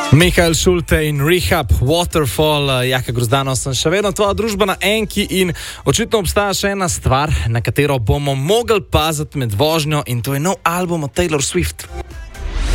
Mihael Schulte in Rehab, Waterfall, Jaka Grozdano sem še vedno tvoja družba na Enki in očitno obstaja še ena stvar, na katero bomo mogli paziti med vožnjo in to je nov album od Taylor Swift.